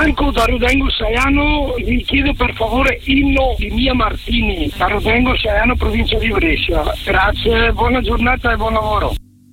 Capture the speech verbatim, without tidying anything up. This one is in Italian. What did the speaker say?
Franco da Rudengo Saiano, vi chiedo per favore inno di Mia Martini, da Rudengo Saiano, provincia di Brescia. Grazie, buona giornata e buon lavoro.